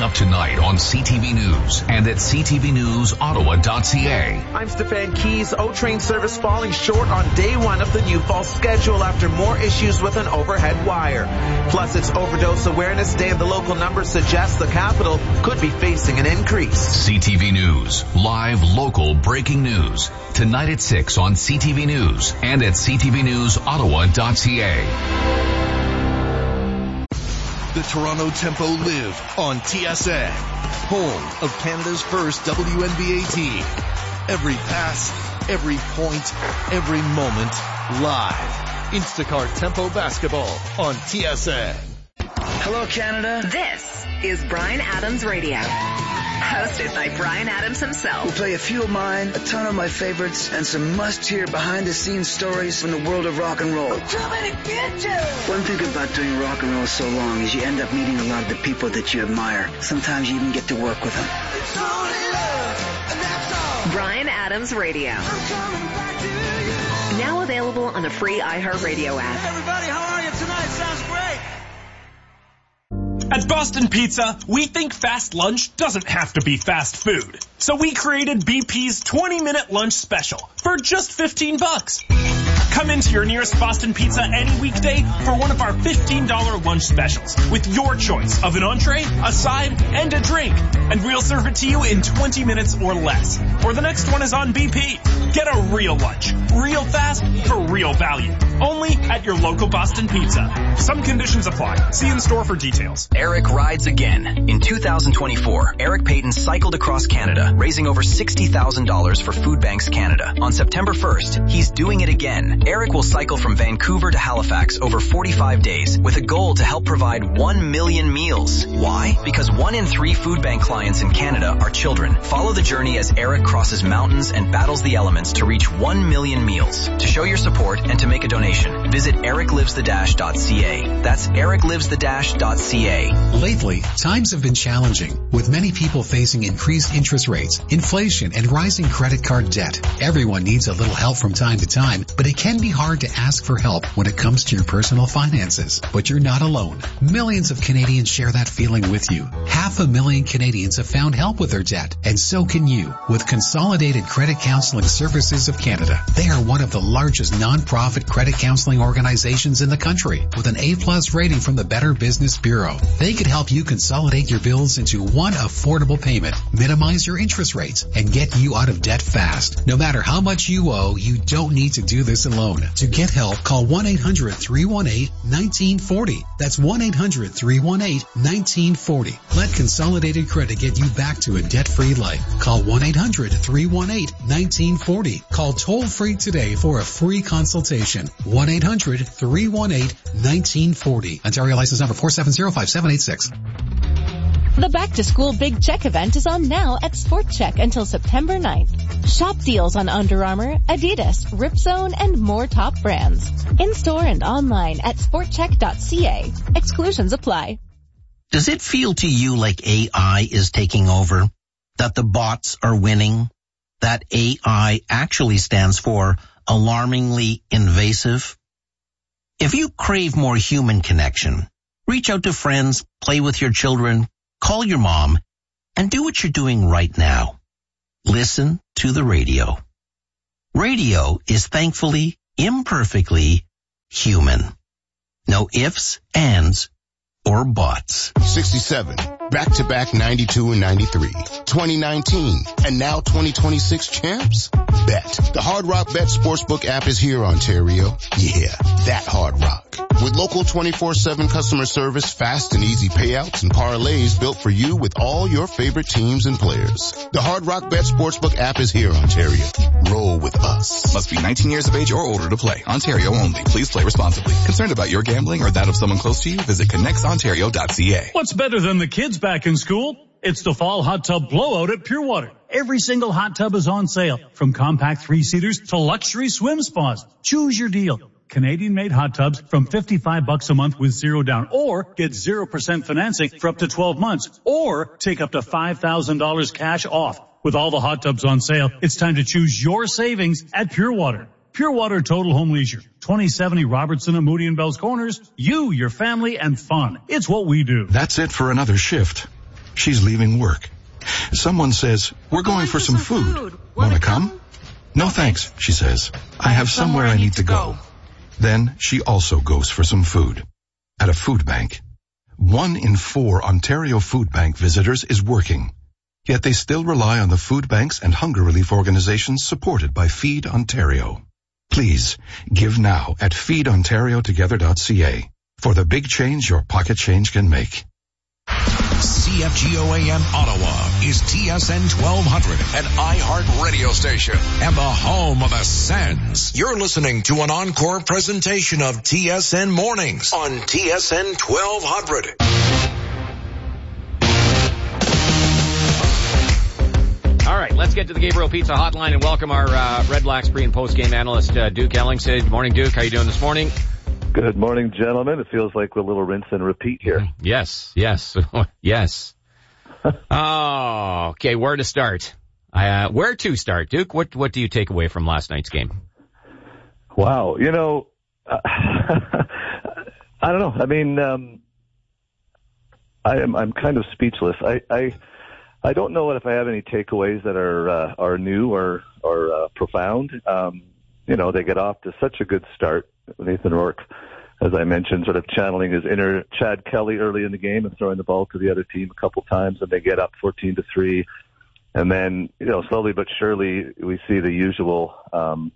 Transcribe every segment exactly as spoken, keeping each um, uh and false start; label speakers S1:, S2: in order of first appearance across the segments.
S1: up tonight on C T V News and at c t v news ottawa dot c a.
S2: I'm Stefan Keys. O-Train service falling short on day one of the new fall schedule after more issues with an overhead wire. Plus, it's Overdose Awareness Day and the local numbers suggest the capital could be facing an increase.
S1: C T V News, live local breaking news. Tonight at six on C T V News and at c t v news ottawa dot c a.
S3: The Toronto Tempo live on T S N, home of Canada's first W N B A team. Every pass, every point, every moment, live. Instacart Tempo Basketball on T S N.
S4: Hello, Canada.
S5: This is Bryan Adams Radio. Hosted by Bryan Adams himself.
S4: We'll play a few of mine, a ton of my favorites, and some must-hear behind-the-scenes stories from the world of rock and roll.
S6: Too many bitches!
S4: One thing about doing rock and roll so long is you end up meeting a lot of the people that you admire. Sometimes you even get to work with them.
S6: It's only love, and that's all.
S5: Bryan Adams Radio.
S6: I'm coming back to you.
S5: Now available on the free iHeartRadio app.
S6: Hey, everybody, how are you tonight? Sounds great.
S7: At Boston Pizza, we think fast lunch doesn't have to be fast food. So we created B P's twenty minute lunch special for just fifteen bucks. Come into your nearest Boston Pizza any weekday for one of our fifteen dollars lunch specials with your choice of an entree, a side, and a drink. And we'll serve it to you in twenty minutes or less. Or the next one is on B P. Get a real lunch, real fast, for real value. Only at your local Boston Pizza. Some conditions apply. See in store for details.
S8: Eric rides again. In two thousand twenty-four, Eric Payton cycled across Canada, raising over sixty thousand dollars for Food Banks Canada. On September first, he's doing it again. Eric will cycle from Vancouver to Halifax over forty-five days with a goal to help provide one million meals. Why? Because one in three food bank clients in Canada are children. Follow the journey as Eric crosses mountains and battles the elements to reach one million meals. To show your support and to make a donation, visit eric lives the dash dot c a. That's eric lives the dash dot c a.
S9: Lately, times have been challenging, with many people facing increased interest rates, inflation, and rising credit card debt. Everyone needs a little help from time to time, but it can be hard to ask for help when it comes to your personal finances. But you're not alone. Millions of Canadians share that feeling with you. Half a million Canadians have found help with their debt, and so can you with Consolidated Credit Counseling Services of Canada. They are one of the largest non-profit credit counseling organizations in the country with an A-plus rating from the Better Business Bureau. They could help you consolidate your bills into one affordable payment, minimize your interest rates, and get you out of debt fast. No matter how much you owe, you don't need to do this alone. To get help, call one eight hundred three one eight one nine four zero. That's one eight hundred three one eight one nine four zero. Let Consolidated Credit get you back to a debt-free life. Call one eight hundred three one eight one nine four zero. Call toll-free today for a free consultation. one eight hundred three one eight one nine four zero. Ontario license number four seven zero five seven eight six.
S10: The Back to School Big Check event is on now at Sport Check until September ninth. Shop deals on Under Armour, Adidas, Ripzone, and more top brands. In-store and online at sport check dot c a. Exclusions apply.
S11: Does it feel to you like A I is taking over? That the bots are winning? That A I actually stands for alarmingly invasive? If you crave more human connection, reach out to friends, play with your children, call your mom, and do what you're doing right now. Listen to the radio. Radio is thankfully, imperfectly human. No ifs, ands, or buts.
S12: sixty-seven. Back-to-back ninety-two and ninety-three. twenty nineteen. And now twenty twenty-six champs? Bet. The Hard Rock Bet Sportsbook app is here, Ontario. Yeah, that Hard Rock. With local twenty-four seven customer service, fast and easy payouts, and parlays built for you with all your favorite teams and players. The Hard Rock Bet Sportsbook app is here, Ontario. Roll with us.
S13: Must be nineteen years of age or older to play. Ontario only. Please play responsibly. Concerned about your gambling or that of someone close to you? Visit connects ontario dot c a.
S14: What's better than the kids back in school? It's the fall hot tub blowout at Pure Water. Every single hot tub is on sale, from compact three-seaters to luxury swim spas. Choose your deal. Canadian-made hot tubs from fifty-five bucks a month with zero down, or get zero percent financing for up to twelve months, or take up to five thousand dollars cash off. With all the hot tubs on sale, it's time to choose your savings at Pure Water. Pure Water Total Home Leisure, twenty seventy Robertson and Moody and Bell's Corners. You, your family, and fun. It's what we do.
S15: That's it for another shift. she's leaving work. Someone says, we're going for some food. Want to come? No thanks, she says. I have somewhere I need to go. Then she also goes for some food. At a food bank. One in four Ontario Food Bank visitors is working. Yet they still rely on the food banks and hunger relief organizations supported by Feed Ontario. Please, give now at feed ontario together dot c a for the big change your pocket change can make.
S16: C F G O A M Ottawa is T S N twelve hundred, an iHeart radio station and the home of the Sens. You're listening to an encore presentation of T S N Mornings on T S N twelve hundred.
S17: All right, let's get to the Gabriel Pizza Hotline and welcome our uh, Red Blacks pre- and post-game analyst, uh, Duke Ellingson. Good morning, Duke. How you doing this morning?
S18: Good morning, gentlemen. It feels like a little rinse and repeat here.
S17: Yes, yes, yes. Oh, okay, where to start? Uh, where to start, Duke? What what do you take away from last night's game?
S18: Wow, you know, uh, I don't know. I mean, um, I am I'm kind of speechless. I I, I don't know if I have any takeaways that are uh, are new or or uh, profound. Um, you know, they get off to such a good start. Nathan Rourke, as I mentioned, sort of channeling his inner Chad Kelly early in the game and throwing the ball to the other team a couple times, and they get up fourteen to three. And then, you know, slowly but surely, we see the usual um,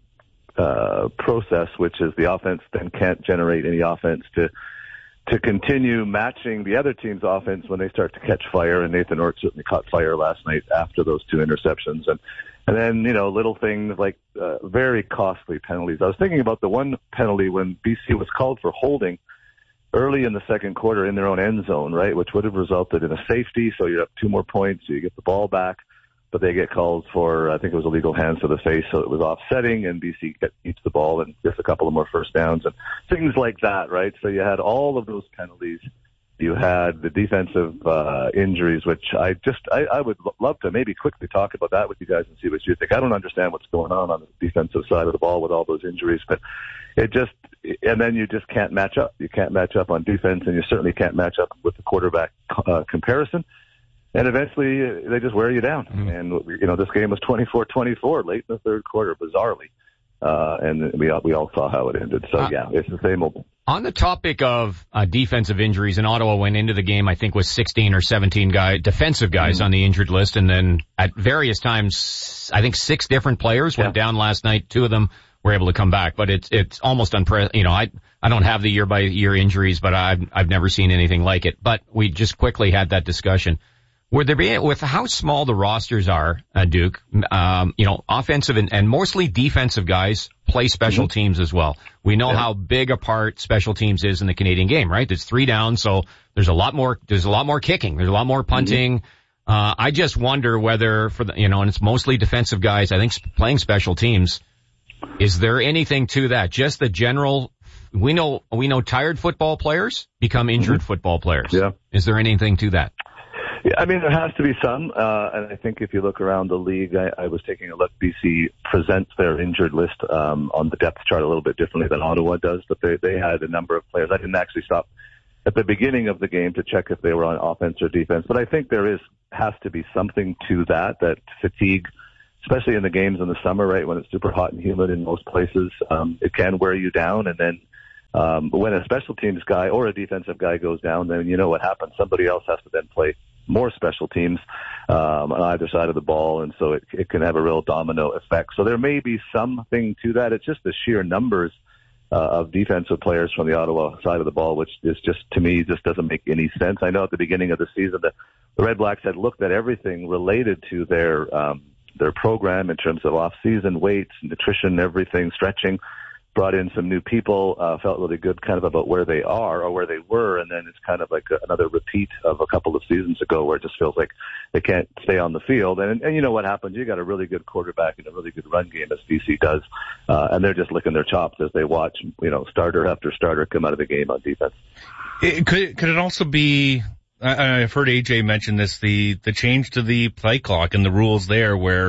S18: uh, process, which is the offense then can't generate any offense to to continue matching the other team's offense when they start to catch fire. And Nathan Rourke certainly caught fire last night after those two interceptions. And And then, you know, little things like uh, very costly penalties. I was thinking about the one penalty when B C was called for holding early in the second quarter in their own end zone, right, which would have resulted in a safety. So you have two more points, so you get the ball back, but they get called for, I think it was illegal hands to the face, so it was offsetting, and B C get, eats the ball and gets a couple of more first downs and things like that, right? So you had all of those penalties. You had the defensive uh, injuries, which I just I, I would love to maybe quickly talk about that with you guys and see what you think. I don't understand what's going on on the defensive side of the ball with all those injuries, but it just and then you just can't match up. You can't match up on defense, and you certainly can't match up with the quarterback uh, comparison. And eventually, they just wear you down. Mm-hmm. And you know, this game was twenty-four twenty-four late in the third quarter, bizarrely. Uh, and we all, we all saw how it ended. So, uh, yeah, it's the same old.
S17: On the topic of uh, defensive injuries, and Ottawa went into the game, I think, with sixteen or seventeen guy, defensive guys mm-hmm. on the injured list. And then at various times, I think six different players went yeah. down last night. Two of them were able to come back. But it's it's almost unprecedented. You know, I I don't have the year-by-year injuries, but I've, I've never seen anything like it. But we just quickly had that discussion. Would there be, with how small the rosters are, uh, Duke, um, you know, offensive and, and mostly defensive guys play special mm-hmm. teams as well. We know yeah. how big a part special teams is in the Canadian game, right? There's three down, so there's a lot more, there's a lot more kicking. There's a lot more punting. Mm-hmm. Uh, I just wonder whether for the, you know, and it's mostly defensive guys, I think playing special teams. Is there anything to that? Just the general, we know, we know tired football players become injured mm-hmm. football players.
S18: Yeah.
S17: Is there anything to that?
S18: Yeah, I mean, there has to be some, uh, and I think if you look around the league, I, I was taking a look, B C presents their injured list um, on the depth chart a little bit differently than Ottawa does, but they, they had a number of players. I didn't actually stop at the beginning of the game to check if they were on offense or defense, but I think there is has to be something to that, that fatigue, especially in the games in the summer, right, when it's super hot and humid in most places, um, it can wear you down, and then um, when a special teams guy or a defensive guy goes down, then you know what happens. Somebody else has to then play more special teams um, on either side of the ball, and so it, it can have a real domino effect. So there may be something to that. It's just the sheer numbers uh, of defensive players from the Ottawa side of the ball, which is just, to me, just doesn't make any sense. I know at the beginning of the season that the Red Blacks had looked at everything related to their um, their program in terms of off-season weights, nutrition, everything, stretching, brought in some new people, uh, felt really good kind of about where they are or where they were, and then it's kind of like a, another repeat of a couple of seasons ago where it just feels like they can't stay on the field. And, and you know what happens? You got a really good quarterback and a really good run game, as B C does, uh, and they're just licking their chops as they watch, you know, starter after starter come out of the game on defense.
S19: It, could, could it also be, I, I've heard A J mention this, the, the change to the play clock and the rules there where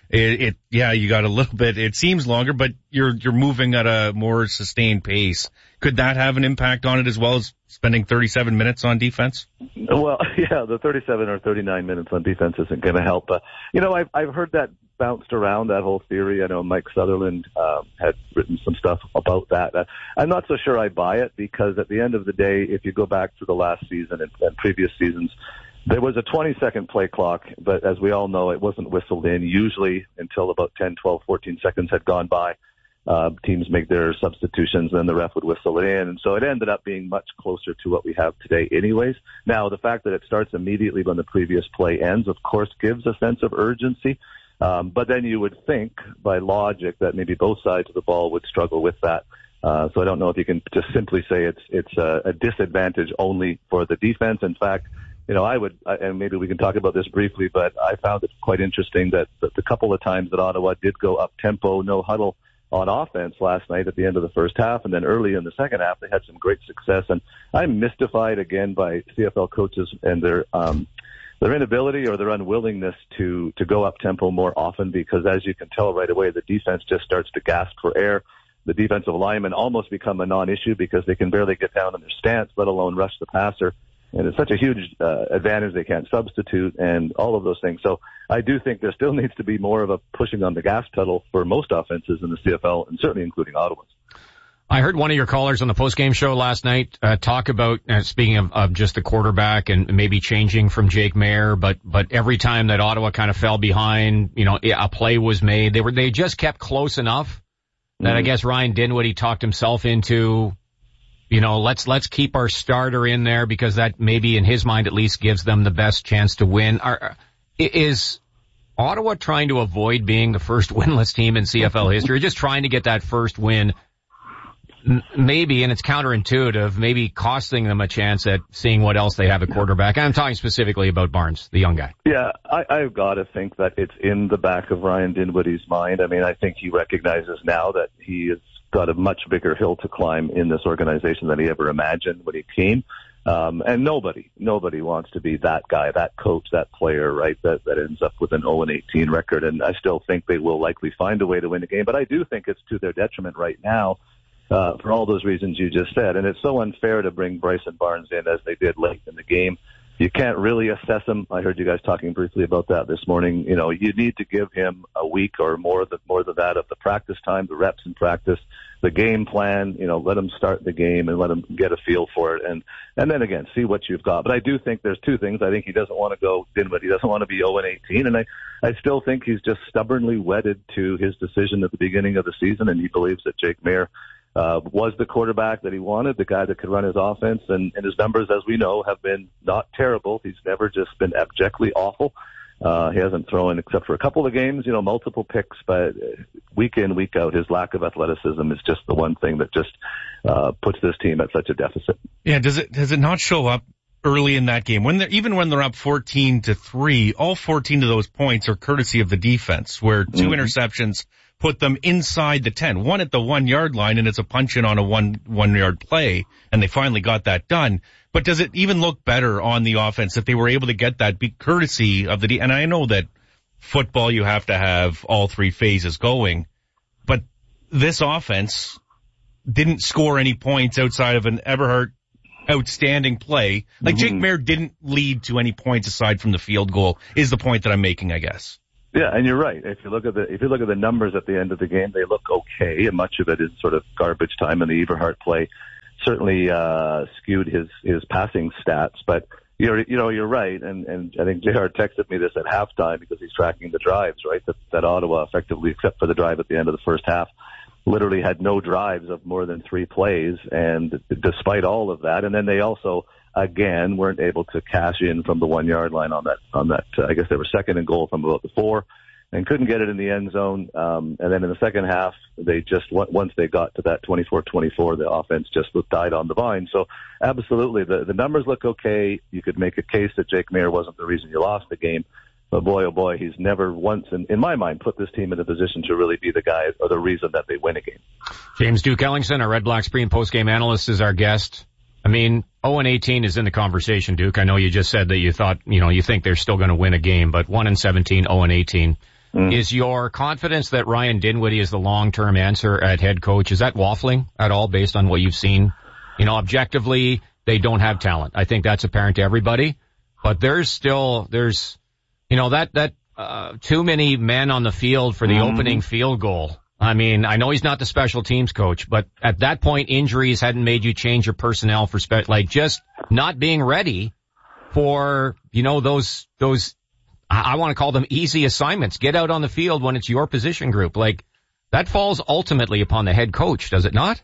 S19: It, it, yeah, you got a little bit, it seems longer, but you're, you're moving at a more sustained pace. Could that have an impact on it as well as spending thirty-seven minutes on defense?
S18: Well, yeah, the thirty-seven or thirty-nine minutes on defense isn't going to help. Uh, you know, I've, I've heard that bounced around, that whole theory. I know Mike Sutherland um, had written some stuff about that. Uh, I'm not so sure I buy it, because at the end of the day, if you go back to the last season and, and previous seasons, there was a twenty-second play clock, but as we all know, it wasn't whistled in usually until about ten, twelve, fourteen seconds had gone by. Uh, teams make their substitutions, then the ref would whistle it in. And so it ended up being much closer to what we have today anyways. Now, the fact that it starts immediately when the previous play ends, of course, gives a sense of urgency. Um, but then you would think, by logic, that maybe both sides of the ball would struggle with that. Uh, so I don't know if you can just simply say it's it's a, a disadvantage only for the defense. In fact, you know, I would, and maybe we can talk about this briefly, but I found it quite interesting that, that the couple of times that Ottawa did go up tempo, no huddle on offense last night at the end of the first half, and then early in the second half, they had some great success. And I'm mystified again by C F L coaches and their um, their inability or their unwillingness to to go up tempo more often, because as you can tell right away, the defense just starts to gasp for air. The defensive linemen almost become a non-issue because they can barely get down in their stance, let alone rush the passer. And it's such a huge uh, advantage they can't substitute and all of those things. So I do think there still needs to be more of a pushing on the gas pedal for most offenses in the C F L, and certainly including Ottawa's.
S17: I heard one of your callers on the postgame show last night uh, talk about, uh, speaking of, of just the quarterback and maybe changing from Jake Maier, but but every time that Ottawa kind of fell behind, you know, a play was made. They were they just kept close enough that mm-hmm. I guess Ryan Dinwiddie talked himself into, you know, let's let's keep our starter in there because that maybe in his mind at least gives them the best chance to win. Are, is Ottawa trying to avoid being the first winless team in C F L history, just trying to get that first win? Maybe, and it's counterintuitive, maybe costing them a chance at seeing what else they have at quarterback. I'm talking specifically about Barnes, the young guy.
S18: Yeah, I, I've got to think that it's in the back of Ryan Dinwiddie's mind. I mean, I think he recognizes now that he has got a much bigger hill to climb in this organization than he ever imagined when he came. Um, and nobody, nobody wants to be that guy, that coach, that player, right, that, that ends up with an oh and eighteen record. And I still think they will likely find a way to win the game. But I do think it's to their detriment right now. Uh, for all those reasons you just said. And it's so unfair to bring Bryson Barnes in as they did late in the game. You can't really assess him. I heard you guys talking briefly about that this morning. You know, you need to give him a week or more than, more than that of the practice time, the reps in practice, the game plan, you know, let him start the game and let him get a feel for it. And, and then again, see what you've got. But I do think there's two things. I think he doesn't want to go Dinwiddie. He doesn't want to be oh and eighteen. And I, I still think he's just stubbornly wedded to his decision at the beginning of the season. And he believes that Jake Maier Uh, was the quarterback that he wanted, the guy that could run his offense, and, and his numbers, as we know, have been not terrible. He's never just been abjectly awful. Uh, he hasn't thrown, except for a couple of games, you know, multiple picks, but week in, week out, his lack of athleticism is just the one thing that just uh, puts this team at such a deficit.
S19: Yeah, does it does it not show up early in that game? When they're, even when they're up fourteen to three, all fourteen of those points are courtesy of the defense, where two mm-hmm. interceptions put them inside the ten, one at the one yard line, and it's a punch in on a one, one yard play, and they finally got that done. But does it even look better on the offense that they were able to get that be courtesy of the, D- and I know that football, you have to have all three phases going, but this offense didn't score any points outside of an Eberhardt outstanding play. Like mm-hmm. Jake Maier didn't lead to any points aside from the field goal is the point that I'm making, I guess.
S18: Yeah, and you're right. If you look at the if you look at the numbers at the end of the game, they look okay, and much of it is sort of garbage time. And the Eberhardt play certainly uh, skewed his his passing stats. But you're you know you're right, and and I think J R texted me this at halftime because he's tracking the drives, right? That that Ottawa effectively, except for the drive at the end of the first half, literally had no drives of more than three plays. And despite all of that, and then they also, again, weren't able to cash in from the one yard line on that, on that, uh, I guess they were second and goal from about the four and couldn't get it in the end zone. Um, and then in the second half, they just, once they got to that twenty-four twenty-four, the offense just died on the vine. So absolutely, the, the numbers look okay. You could make a case that Jake Maier wasn't the reason you lost the game. But boy, oh boy, he's never once, in, in my mind, put this team in a position to really be the guy or the reason that they win a game.
S17: James Duke Ellingson, our Red Blacks pre- and post-game analyst, is our guest. I mean, oh and eighteen is in the conversation, Duke. I know you just said that you thought, you know, you think they're still going to win a game, but one and seventeen, oh and eighteen. Mm. Is your confidence that Ryan Dinwiddie is the long-term answer at head coach, is that waffling at all based on what you've seen? You know, objectively, they don't have talent. I think that's apparent to everybody. But there's still, there's, you know, that, that, uh, too many men on the field for the mm. opening field goal. I mean, I know he's not the special teams coach, but at that point, injuries hadn't made you change your personnel for spe- like just not being ready for, you know, those, those, I, I want to call them easy assignments. Get out on the field when it's your position group. Like, that falls ultimately upon the head coach, does it not?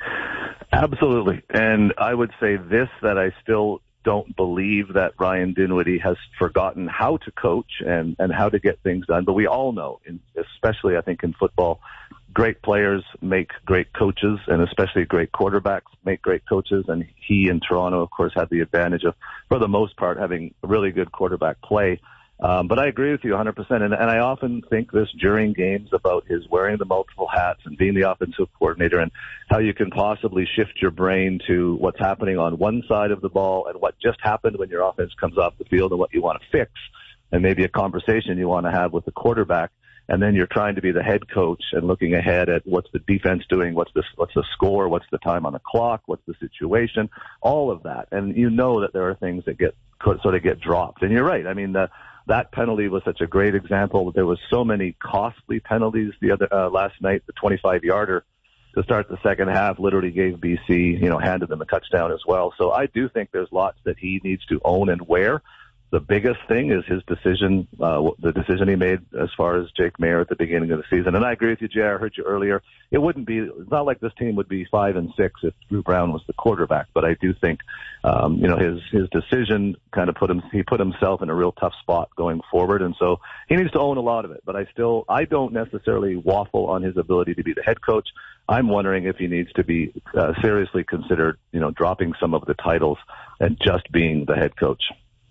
S18: Absolutely. And I would say this, that I still don't believe that Ryan Dinwiddie has forgotten how to coach and, and how to get things done. But we all know, in, especially I think in football, great players make great coaches, and especially great quarterbacks make great coaches. And he in Toronto, of course, had the advantage of, for the most part, having really good quarterback play. Um, but I agree with you one hundred percent. And, and I often think this during games about his wearing the multiple hats and being the offensive coordinator and how you can possibly shift your brain to what's happening on one side of the ball and what just happened when your offense comes off the field and what you want to fix, and maybe a conversation you want to have with the quarterback. And then you're trying to be the head coach and looking ahead at what's the defense doing, what's the, what's the score, what's the time on the clock, what's the situation, all of that. And you know that there are things that get sort of get dropped. And you're right. I mean, the, that penalty was such a great example. There was so many costly penalties the other uh, last night. The twenty-five yarder to start the second half literally gave B C, you know, handed them a touchdown as well. So I do think there's lots that he needs to own and wear. The biggest thing is his decision, uh, the decision he made as far as Jake Maier at the beginning of the season. And I agree with you, Jay. I heard you earlier. It wouldn't be, it's not like this team would be five and six if Drew Brown was the quarterback. But I do think, um, you know, his, his decision kind of put him, he put himself in a real tough spot going forward. And so he needs to own a lot of it. But I still, I don't necessarily waffle on his ability to be the head coach. I'm wondering if he needs to be uh, seriously considered, you know, dropping some of the titles and just being the head coach.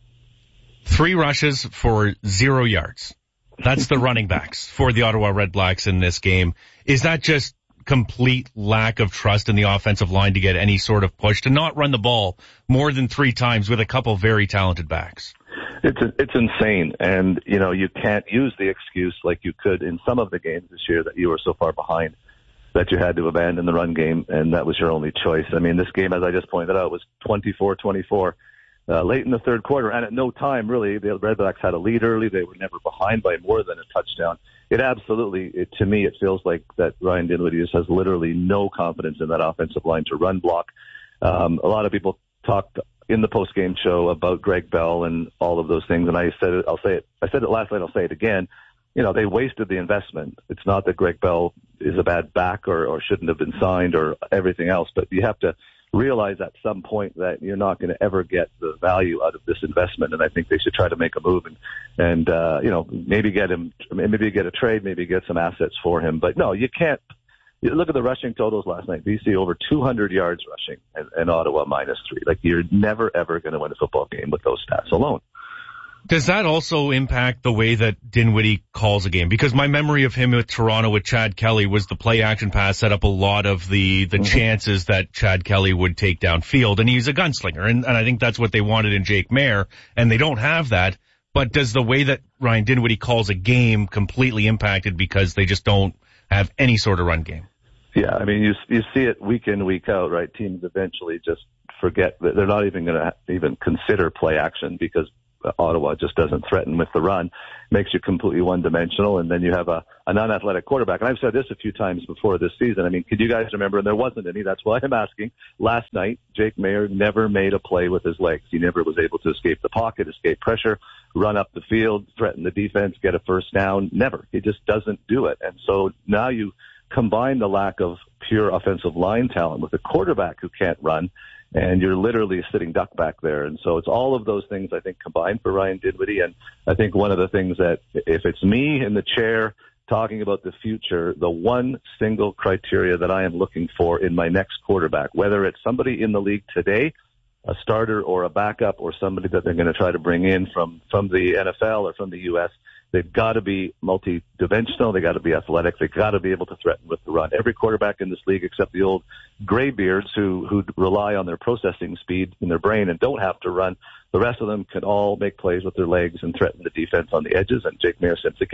S19: Three rushes for zero yards. That's the running backs for the Ottawa Redblacks in this game. Is that just complete lack of trust in the offensive line to get any sort of push, to not run the ball more than three times with a couple very talented backs?
S18: It's it's insane. And, you know, you can't use the excuse like you could in some of the games this year that you were so far behind that you had to abandon the run game, and that was your only choice. I mean, this game, as I just pointed out, was twenty-four twenty-four. Uh, late in the third quarter, and at no time, really, the Redblacks had a lead early. They were never behind by more than a touchdown. It absolutely, it, to me, it feels like that Ryan Dinwiddie has literally no confidence in that offensive line to run block. Um, a lot of people talked in the post-game show about Greg Bell and all of those things, and I said it, I'll say it, I said it last night, I'll say it again. You know, they wasted the investment. It's not that Greg Bell is a bad back or, or shouldn't have been signed or everything else, but you have to realize at some point that you're not going to ever get the value out of this investment, and I think they should try to make a move and, and uh, you know, maybe get him, maybe get a trade, maybe get some assets for him. But no, you can't. You look at the rushing totals last night. B C over two hundred yards rushing, and, and Ottawa minus three. Like, you're never ever going to win a football game with those stats alone.
S19: Does that also impact the way that Dinwiddie calls a game? Because my memory of him with Toronto with Chad Kelly was the play action pass set up a lot of the, the mm-hmm. chances that Chad Kelly would take downfield. And he's a gunslinger. And, and I think that's what they wanted in Jake Maier. And they don't have that. But does the way that Ryan Dinwiddie calls a game completely impact it because they just don't have any sort of run game?
S18: Yeah, I mean, you you see it week in, week out, right? Teams eventually just forget that they're not even going to even consider play action because Ottawa just doesn't threaten with the run, makes you completely one-dimensional, and then you have a, a non-athletic quarterback. And I've said this a few times before this season. I mean, could you guys remember, and there wasn't any, that's why I'm asking, last night, Jake Maier never made a play with his legs. He never was able to escape the pocket, escape pressure, run up the field, threaten the defense, get a first down. Never. He just doesn't do it. And so now you combine the lack of pure offensive line talent with a quarterback who can't run, and you're literally sitting duck back there. And so it's all of those things, I think, combined for Ryan Dinwiddie. And I think one of the things that, if it's me in the chair talking about the future, the one single criteria that I am looking for in my next quarterback, whether it's somebody in the league today, a starter or a backup, or somebody that they're going to try to bring in from, from the N F L or from the U S, they've got to be multi-dimensional. They got to be athletic. They got to be able to threaten with the run. Every quarterback in this league, except the old graybeards who who rely on their processing speed in their brain and don't have to run, the rest of them can all make plays with their legs and threaten the defense on the edges. And Jake Maier simply can't.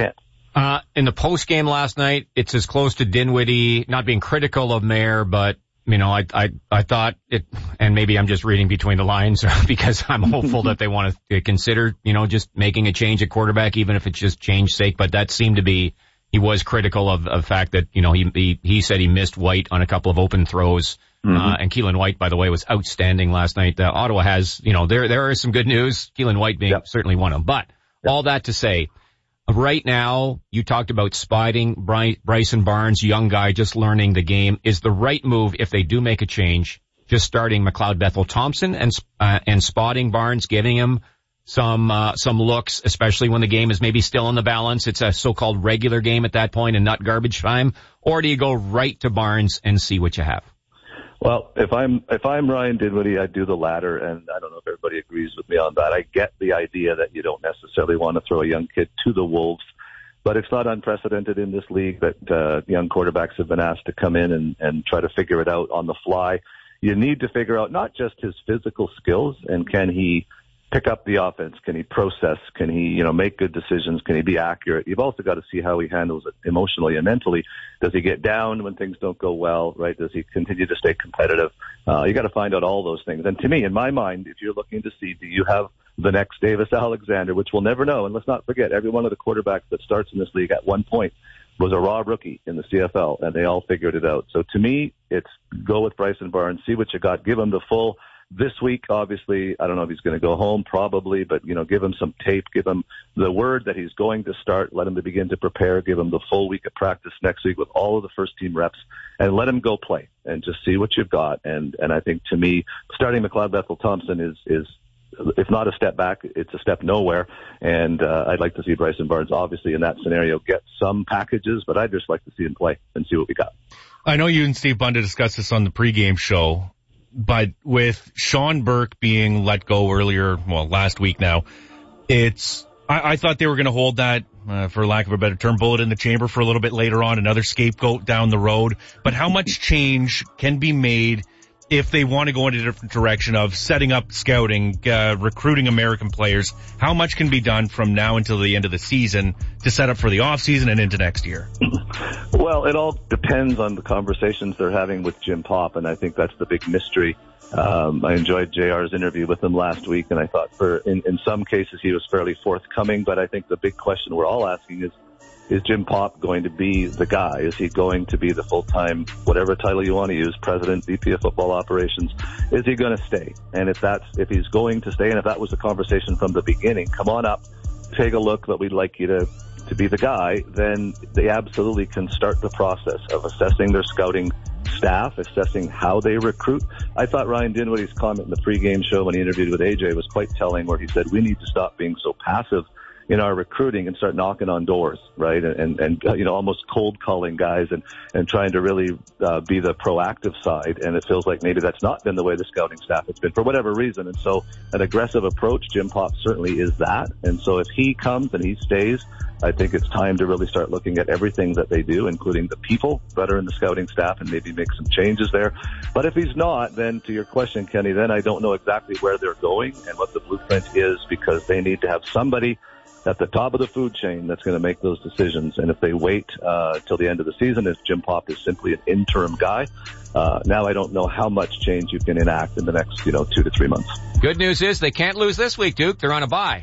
S17: Uh, in the post game last night, it's as close to Dinwiddie, not being critical of Mayer, but, you know, I, I, I thought it, and maybe I'm just reading between the lines because I'm hopeful that they want to consider, you know, just making a change at quarterback, even if it's just change sake. But that seemed to be, he was critical of, of the fact that, you know, he, he, he said he missed White on a couple of open throws. Mm-hmm. Uh, and Keelan White, by the way, was outstanding last night. Uh, Ottawa has, you know, there, there is some good news. Keelan White being yep. certainly one of them. But yep. all that to say, right now, you talked about spotting Bry- Bryson Barnes, young guy just learning the game. Is the right move, if they do make a change, just starting McLeod Bethel Thompson and uh, and spotting Barnes, giving him some uh, some looks, especially when the game is maybe still in the balance. It's a so-called regular game at that point and not garbage time. Or do you go right to Barnes and see what you have?
S18: Well, if I'm if I'm Ryan Dinwiddie, I'd do the latter, and I don't know if everybody agrees with me on that. I get the idea that you don't necessarily want to throw a young kid to the wolves, but it's not unprecedented in this league that uh, young quarterbacks have been asked to come in and, and try to figure it out on the fly. You need to figure out not just his physical skills and can he pick up the offense, can he process, can he, you know, make good decisions, can he be accurate? You've also got to see how he handles it emotionally and mentally. Does he get down when things don't go well, right? Does he continue to stay competitive? Uh, you got to find out all those things. And to me, in my mind, if you're looking to see, do you have the next Davis Alexander, which we'll never know, and let's not forget, every one of the quarterbacks that starts in this league at one point was a raw rookie in the C F L, and they all figured it out. So to me, it's go with Bryson Barnes, see what you got, give him the full. This week, obviously, I don't know if he's going to go home, probably, but, you know, give him some tape, give him the word that he's going to start, let him to begin to prepare, give him the full week of practice next week with all of the first team reps, and let him go play and just see what you've got. And, and I think, to me, starting McLeod Bethel Thompson is, is, if not a step back, it's a step nowhere. And, uh, I'd like to see Bryson Barnes, obviously, in that scenario, get some packages, but I'd just like to see him play and see what we got.
S19: I know you and Steve Bunda discussed this on the pregame show. But with Sean Burke being let go earlier, well, last week now, it's, I, I thought they were going to hold that, uh, for lack of a better term, bullet in the chamber for a little bit later on, another scapegoat down the road. But how much change can be made if they want to go in a different direction of setting up scouting, uh, recruiting American players? How much can be done from now until the end of the season to set up for the offseason and into next year?
S18: Well, it all depends on the conversations they're having with Jim Popp, and I think that's the big mystery. Um, I enjoyed J R's interview with him last week, and I thought for in, in some cases he was fairly forthcoming, but I think the big question we're all asking is, is Jim Popp going to be the guy? Is he going to be the full-time, whatever title you want to use, president, V P of football operations? Is he going to stay? And if that's, if he's going to stay, and if that was the conversation from the beginning, come on up, take a look, but we'd like you to, to be the guy, then they absolutely can start the process of assessing their scouting staff, assessing how they recruit. I thought Ryan Dinwiddie's comment in the pregame show when he interviewed with A J was quite telling, where he said, we need to stop being so passive in our recruiting and start knocking on doors, right? And, and, uh, you know, almost cold calling guys and, and trying to really, uh, be the proactive side. And it feels like maybe that's not been the way the scouting staff has been for whatever reason. And so an aggressive approach, Jim Popp certainly is that. And so if he comes and he stays, I think it's time to really start looking at everything that they do, including the people that are in the scouting staff, and maybe make some changes there. But if he's not, then to your question, Kenny, then I don't know exactly where they're going and what the blueprint is, because they need to have somebody at the top of the food chain that's going to make those decisions. And if they wait uh till the end of the season, if Jim Popp is simply an interim guy, uh now I don't know how much change you can enact in the next, you know, two to three months.
S17: Good news is they can't lose this week, Duke. They're on a bye.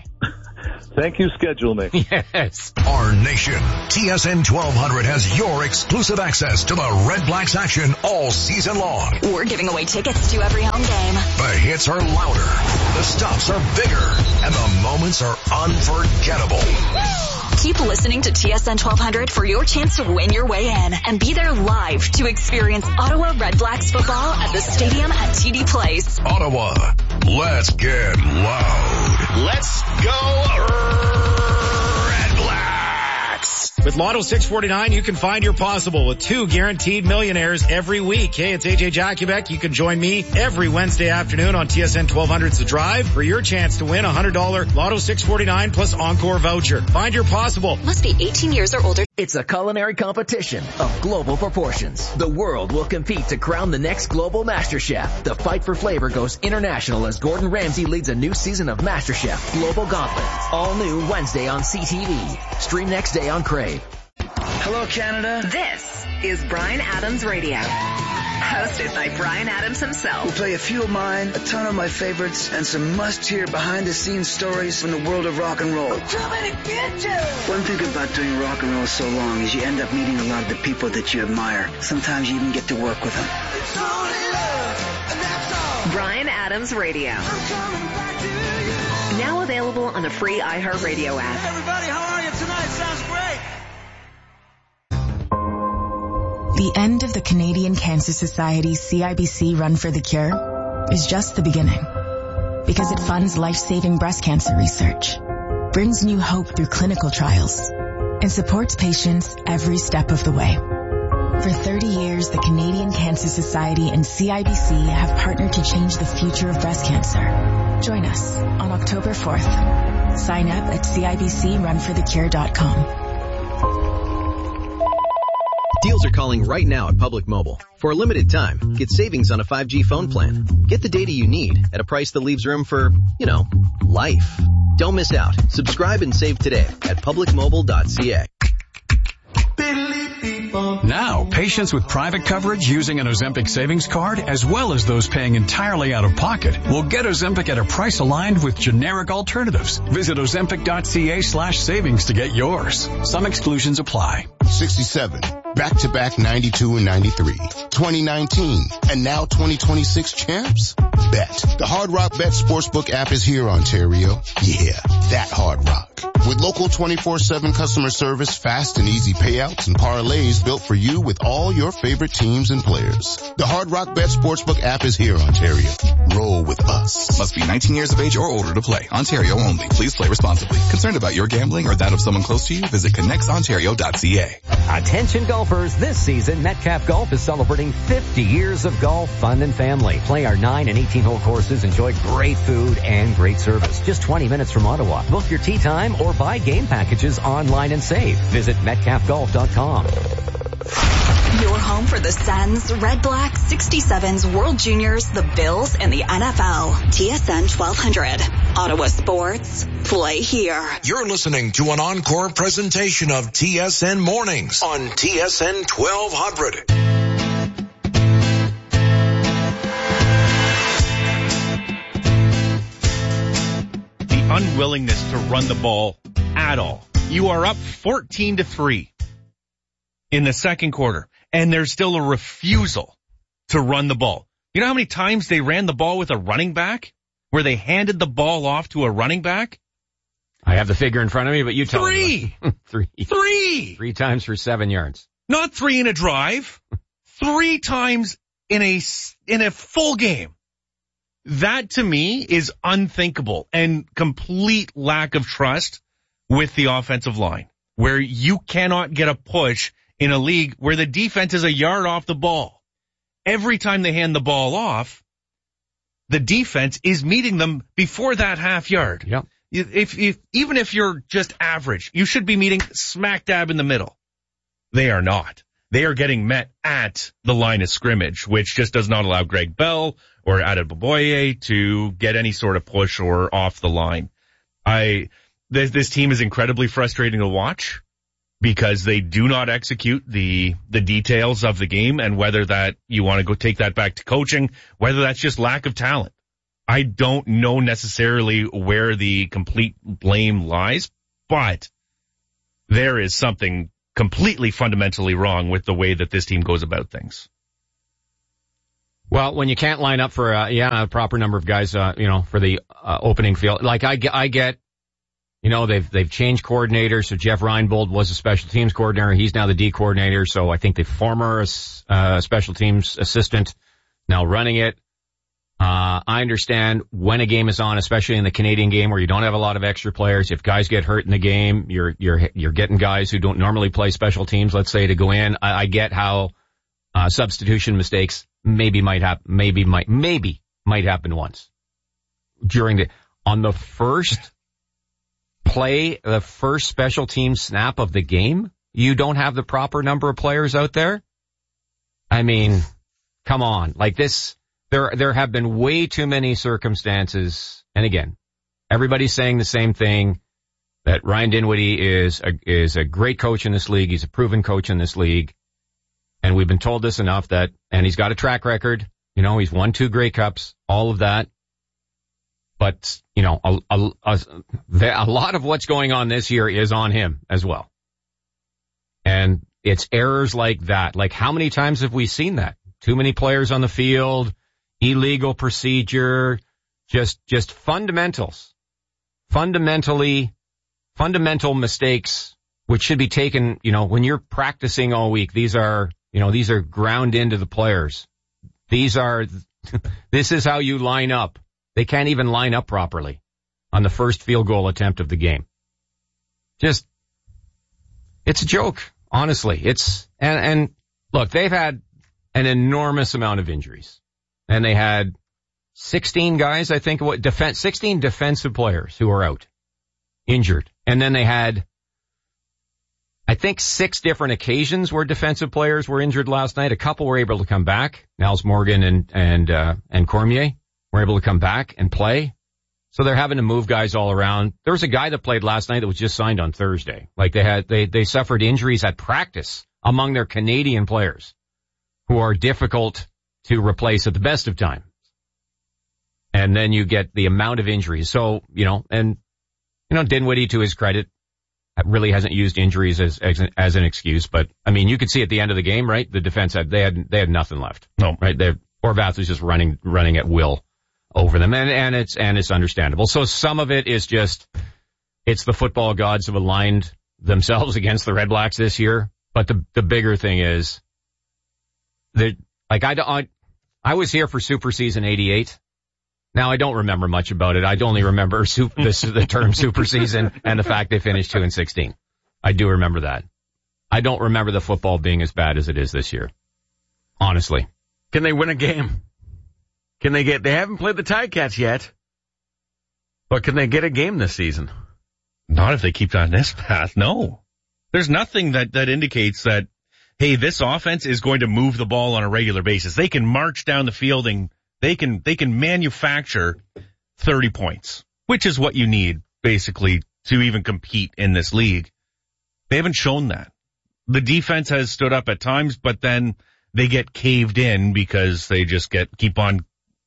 S18: Thank you, schedule me.
S17: Yes.
S16: Our nation. T S N twelve hundred has your exclusive access to the Red Blacks action all season long.
S5: We're giving away tickets to every home game.
S16: The hits are louder, the stops are bigger, and the moments are unforgettable.
S5: Keep listening to T S N twelve hundred for your chance to win your way in and be there live to experience Ottawa Red Blacks football at the stadium at T D Place.
S16: Ottawa, let's get loud.
S20: Let's go Red Blacks. With Lotto six forty-nine, you can find your possible with two guaranteed millionaires every week. Hey, it's A J Jakubek. You can join me every Wednesday afternoon on T S N twelve hundred's The Drive for your chance to win a one hundred dollars Lotto six forty-nine plus Encore voucher. Find your possible.
S5: Must be eighteen years or older.
S21: It's a culinary competition of global proportions. The world will compete to crown the next global Master Chef. The fight for flavor goes international as Gordon Ramsay leads a new season of MasterChef Global Gauntlet. All new Wednesday on C T V. Stream next day on Crave.
S4: Hello, Canada.
S5: This is Bryan Adams Radio. Hosted by Bryan Adams himself.
S4: We'll play a few of mine, a ton of my favorites, and some must-hear behind-the-scenes stories from the world of rock and roll.
S6: Too many bitches!
S4: One thing about doing rock and roll so long is you end up meeting a lot of the people that you admire. Sometimes you even get to work with them.
S6: It's only love, and that's all.
S5: Bryan Adams Radio.
S6: I'm coming back to you.
S5: Now available on the free iHeartRadio app.
S6: Hey, everybody, how are you tonight? Sounds great.
S2: The end of the Canadian Cancer Society's C I B C Run for the Cure is just the beginning, because it funds life-saving breast cancer research, brings new hope through clinical trials, and supports patients every step of the way. For thirty years, the Canadian Cancer Society and C I B C have partnered to change the future of breast cancer. Join us on October fourth. Sign up at C I B C run for the cure dot com.
S22: Deals are calling right now at Public Mobile. For a limited time, get savings on a five G phone plan. Get the data you need at a price that leaves room for, you know, life. Don't miss out. Subscribe and save today at public mobile dot c a.
S23: Now, patients with private coverage using an Ozempic savings card, as well as those paying entirely out of pocket, will get Ozempic at a price aligned with generic alternatives. Visit ozempic dot c a slash savings to get yours. Some exclusions apply.
S12: sixty-seven. Back-to-back ninety-two and ninety-three. twenty nineteen. And now twenty twenty-six champs? Bet. The Hard Rock Bet Sportsbook app is here, Ontario. Yeah, that Hard Rock. With local twenty-four seven customer service, fast and easy payouts, and parlays built for you with all your favorite teams and players. The Hard Rock Bet Sportsbook app is here, Ontario. Roll with us.
S13: Must be nineteen years of age or older to play. Ontario only. Please play responsibly. Concerned about your gambling or that of someone close to you? Visit connects ontario dot c a.
S24: Attention golfers, this season Metcalf Golf is celebrating fifty years of golf fun and family. Play our nine and eighteen hole courses, enjoy great food and great service. Just twenty minutes from Ottawa. Book your tee time or buy game packages online and save. Visit metcalf golf dot com.
S5: Your home for the Sens, Red Blacks, sixty-sevens, World Juniors, the Bills, and the N F L. T S N twelve hundred. Ottawa Sports. Play here.
S16: You're listening to an encore presentation of T S N Mornings on T S N twelve hundred.
S19: The unwillingness to run the ball at all. You are up fourteen to three in the second quarter, and there's still a refusal to run the ball. You know how many times they ran the ball with a running back? Where they handed the ball off to a running back?
S17: I have the figure in front of me, but you tell
S19: Three.
S17: me. Three.
S19: Three.
S17: Three times for seven yards.
S19: Not three in a drive. Three times in a, in a full game. That to me is unthinkable and complete lack of trust with the offensive line, where you cannot get a push in a league where the defense is a yard off the ball. Every time they hand the ball off, the defense is meeting them before that half yard.
S17: Yep.
S19: If, if, even if you're just average, you should be meeting smack dab in the middle. They are not. They are getting met at the line of scrimmage, which just does not allow Greg Bell or Adeboboye to get any sort of push or off the line. I, this, this team is incredibly frustrating to watch because they do not execute the, the details of the game, and whether that you want to go take that back to coaching, whether that's just lack of talent. I don't know necessarily where the complete blame lies, but there is something completely fundamentally wrong with the way that this team goes about things.
S17: Well, when you can't line up for, uh, yeah, a proper number of guys, uh, you know, for the uh, opening field, like I, I get, you know, they've, they've changed coordinators. So Jeff Reinbold was a special teams coordinator. He's now the D coordinator. So I think the former, uh, special teams assistant now running it. Uh, I understand when a game is on, especially in the Canadian game where you don't have a lot of extra players. If guys get hurt in the game, you're, you're, you're getting guys who don't normally play special teams, let's say, to go in. I, I get how, uh, substitution mistakes maybe might happen, maybe might, maybe might happen once during the, on the first play, the first special team snap of the game. You don't have the proper number of players out there. I mean, come on, like this. There, there have been way too many circumstances. And again, everybody's saying the same thing. that Ryan Dinwiddie is a, is a great coach in this league. He's a proven coach in this league. And we've been told this enough that, and he's got a track record. You know, he's won two Grey Cups, all of that. But, you know, a, a, a, a lot of what's going on this year is on him as well. And it's errors like that. Like, how many times have we seen that? Too many players on the field, illegal procedure, just, just fundamentals. Fundamentally, fundamental mistakes, which should be taken, you know, when you're practicing all week. These are, you know, these are ground into the players. These are, this is how you line up. They can't even line up properly on the first field goal attempt of the game. Just, it's a joke, honestly. It's, and, and look, they've had an enormous amount of injuries. And they had sixteen guys, I think, what defense, sixteen defensive players who are out, injured. And then they had, I think, six different occasions where defensive players were injured last night. A couple were able to come back. Niles Morgan and, and, uh, and Cormier were able to come back and play. So they're having to move guys all around. There was a guy that played last night that was just signed on Thursday. Like they had, they, they suffered injuries at practice among their Canadian players who are difficult to replace at the best of times. And then you get the amount of injuries. So, you know, and, you know, Dinwiddie, to his credit, really hasn't used injuries as, as, as an excuse. But, I mean, you could see at the end of the game, right? The defense had, they had, they had nothing left.
S19: No.
S17: Right? They, Horvath was just running, running at will over them. And, and it's, and it's understandable. So some of it is just, it's the football gods have aligned themselves against the Red Blacks this year. But the, the bigger thing is that, like, I, I, I was here for Super Season eighty-eight. Now, I don't remember much about it. I only remember super, this, the term Super Season and the fact they finished two and sixteen. I do remember that. I don't remember the football being as bad as it is this year. Honestly.
S1: Can they win a game? Can they get, they haven't played the Ticats yet, but can they get a game this season?
S19: Not if they keep on this path, no. There's nothing that, that indicates that, hey, this offense is going to move the ball on a regular basis. They can march down the field and they can, they can manufacture thirty points, which is what you need, basically, to even compete in this league. They haven't shown that. The defense has stood up at times, but then they get caved in because they just get, keep on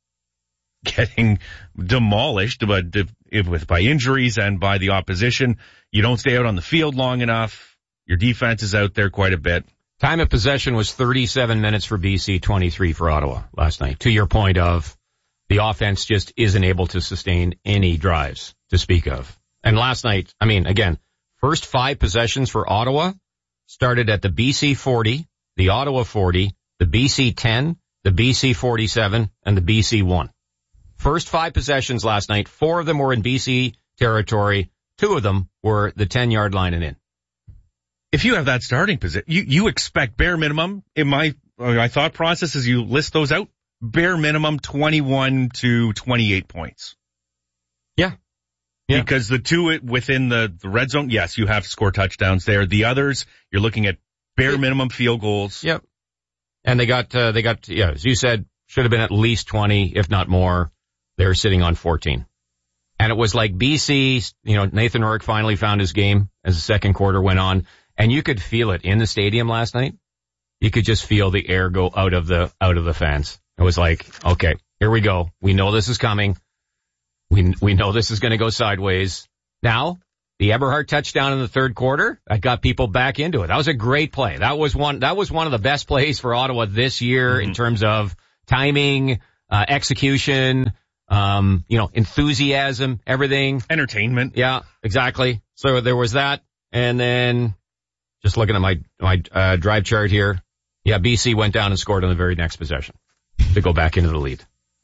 S19: getting demolished, but if, if with by injuries and by the opposition. You don't stay out on the field long enough. Your defense is out there quite a bit.
S17: Time of possession was thirty-seven minutes for B C, twenty-three for Ottawa last night. To your point of the offense just isn't able to sustain any drives to speak of. And last night, I mean, again, first five possessions for Ottawa started at the B C forty, the Ottawa forty, the B C ten, the B C forty-seven, and the B C one. First five possessions last night, four of them were in B C territory, two of them were the ten-yard line and in.
S19: If you have that starting position, you, you expect bare minimum, in my, my thought process as you list those out, bare minimum twenty-one to twenty-eight points.
S17: Yeah. Yeah.
S19: Because the two within the, the red zone, yes, you have to score touchdowns there. The others, you're looking at bare minimum field goals.
S17: Yep. And they got, uh, they got, yeah, as you said, should have been at least twenty, if not more. They're sitting on fourteen. And it was like B C, you know, Nathan Rourke finally found his game as the second quarter went on. And you could feel it in the stadium last night. You could just feel the air go out of the, out of the fans. It was like, okay, here we go. We know this is coming. We, we know this is going to go sideways. Now, the Eberhardt touchdown in the third quarter, that got people back into it. That was a great play. That was one, that was one of the best plays for Ottawa this year mm-hmm. in terms of timing, uh, execution, um, you know, enthusiasm, everything.
S19: Entertainment.
S17: Yeah, exactly. So there was that. And then, just looking at my, my, uh, drive chart here. Yeah, B C went down and scored on the very next possession to go back into the lead.